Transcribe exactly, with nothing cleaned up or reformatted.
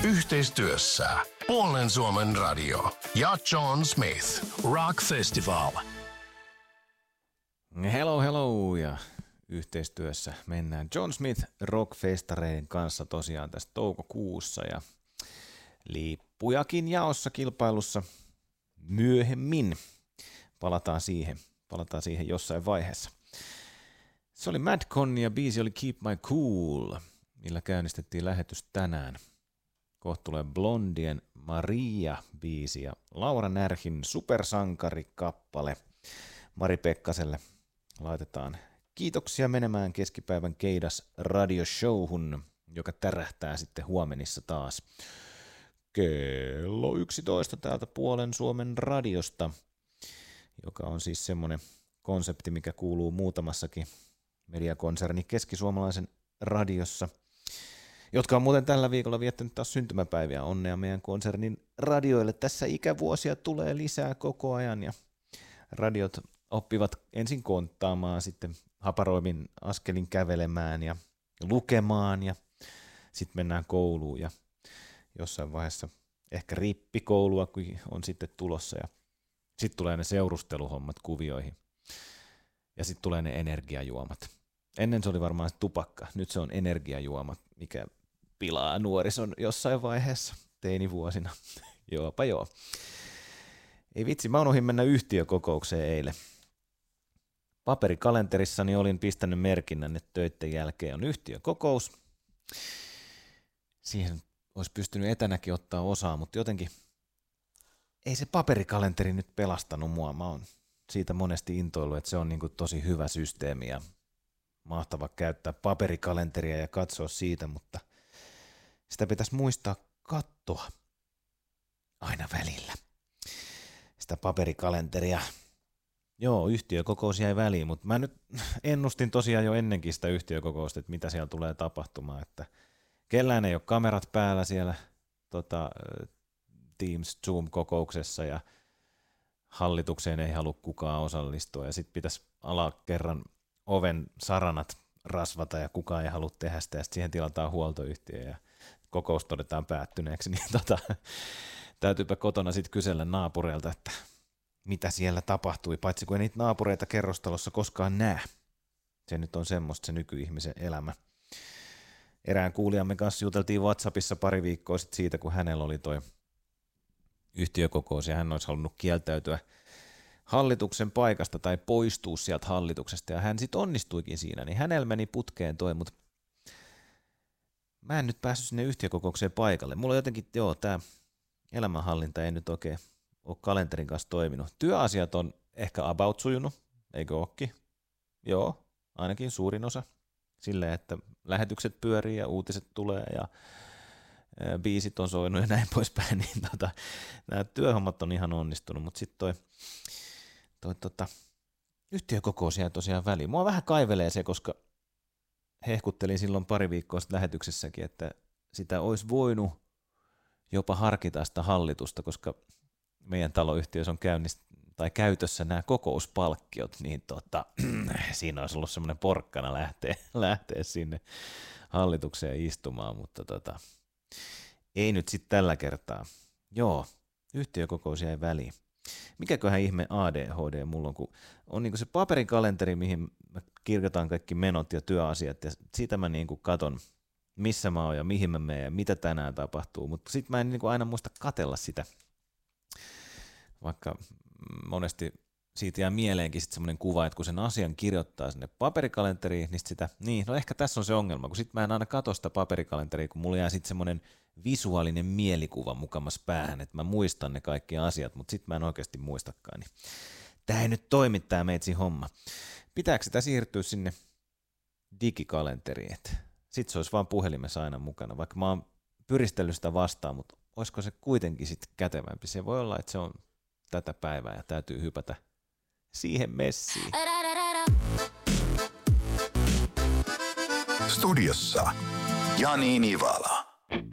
Yhteistyössä Puolen Suomen radio ja John Smith Rock Festival. Hello, hello ja yhteistyössä mennään John Smith Rockfestareiden kanssa tosiaan tässä toukokuussa ja lippujakin jaossa kilpailussa myöhemmin. Palataan siihen, palataan siihen jossain vaiheessa. Se oli Madcon ja biisi oli Keep My Cool, millä käynnistettiin lähetys tänään. Kohta tulee Blondien Maria-biisi ja Laura Närhin supersankarikappale Mari Pekkaselle. Laitetaan kiitoksia menemään keskipäivän Keidas radioshowhun, joka tärähtää sitten huomenissa taas kello yksitoista täältä Puolen Suomen radiosta, joka on siis semmoinen konsepti, mikä kuuluu muutamassakin mediakonserni keskisuomalaisen radiossa, jotka on muuten tällä viikolla viettänyt taas syntymäpäiviä. Onnea meidän konsernin radioille. Tässä ikävuosia tulee lisää koko ajan ja radiot oppivat ensin konttaamaan, sitten haparoimin askelin kävelemään ja lukemaan ja sitten mennään kouluun ja jossain vaiheessa ehkä rippikoulua kun on sitten tulossa ja sitten tulee ne seurusteluhommat kuvioihin ja sitten tulee ne energiajuomat. Ennen se oli varmaan se tupakka, nyt se on energiajuomat, mikä pilaa nuorison jossain vaiheessa teinivuosina. Joopa joo. Ei vitsi, mä unohdin mennä yhtiökokoukseen eilen. Paperikalenterissani olin pistänyt merkinnän, että töiden jälkeen on yhtiökokous. Siihen olisi pystynyt etänäkin ottaa osaa, mutta jotenkin ei se paperikalenteri nyt pelastanut mua. Mä oon siitä monesti intoillut, että se on niin kuin tosi hyvä systeemi ja mahtava käyttää paperikalenteria ja katsoa siitä, mutta sitä pitäisi muistaa katsoa aina välillä. Sitä paperikalenteria. Joo, yhtiökokous jäi väliin, mutta mä nyt ennustin tosiaan jo ennenkin sitä yhtiökokousta, että mitä siellä tulee tapahtumaan, että kellään ei ole kamerat päällä siellä tota, Teams Zoom-kokouksessa ja hallitukseen ei halua kukaan osallistua ja sitten pitäisi alakerran oven saranat rasvata ja kukaan ei halua tehdä sitä ja sitten siihen tilataan huoltoyhtiö ja kokous todetaan päättyneeksi, niin tota, täytyypä kotona sitten kysellä naapureilta, että mitä siellä tapahtui, paitsi kun ei niitä naapureita kerrostalossa koskaan näe. Se nyt on semmoista se nykyihmisen elämä. Erään kuulijamme kanssa juteltiin WhatsAppissa pari viikkoa sitten siitä, kun hänellä oli toi yhtiökokous ja hän olisi halunnut kieltäytyä hallituksen paikasta tai poistua sieltä hallituksesta ja hän sitten onnistuikin siinä, niin hänellä meni putkeen toi, mutta mä en nyt päässyt sinne yhtiökokoukseen paikalle. Mulla on jotenkin, joo, tää elämänhallinta ei nyt oikein ole kalenterin kanssa toiminut. Työasiat on ehkä about sujunut, eikö ookin? Joo, ainakin suurin osa. Silleen, että lähetykset pyörii ja uutiset tulee ja biisit on soinut ja näin poispäin, niin tota, nämä työhommat on ihan onnistunut, mutta sitten toi, toi tota, yhtiökokous jäi tosiaan väliin. Mua vähän kaivelee se, koska hehkuttelin silloin pari viikkoa sitten lähetyksessäkin, että sitä olisi voinut jopa harkita sitä hallitusta, koska meidän taloyhtiössä on käynnist, tai käytössä nämä kokouspalkkiot, niin tota, siinä olisi ollut semmoinen porkkana lähteä, lähteä sinne hallitukseen istumaan, mutta tota, ei nyt sitten tällä kertaa. Joo, yhtiökokous jäi väliin. Mikäköhän ihme A D H D mulla on, kun on niinku se paperikalenteri, mihin mä kirjoitan kaikki menot ja työasiat, ja siitä mä niinku katon, missä mä oon ja mihin mä menen ja mitä tänään tapahtuu, mutta sitten mä en niinku aina muista katella sitä, vaikka monesti siitä jää mieleenkin sitten semmoinen kuva, että kun sen asian kirjoittaa sinne paperikalenteriin, niin sitä, niin, no ehkä tässä on se ongelma, kun sitten mä en aina katso sitä paperikalenteria, kun mulla jää sitten semmoinen visuaalinen mielikuva mukamas päähän, että mä muistan ne kaikki asiat, mutta sitten mä en oikeasti muistakaan, niin tää ei nyt toimi tää meitsi homma. Pitääkö sitä siirtyä sinne digikalenteriin, että sit se olisi vaan puhelimessa aina mukana, vaikka mä oon pyristellyt sitä vastaan, mutta olisiko se kuitenkin sitten kätevämpi? Se voi olla, että se on tätä päivää ja täytyy hypätä siihen messiin. Studiossa Jani Nivala.